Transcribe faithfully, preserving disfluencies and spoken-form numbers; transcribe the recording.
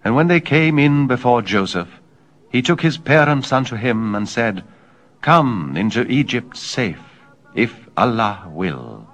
And when they came in before Joseph, he took his parents unto him, and said, Come into Egypt safe, if Allah will.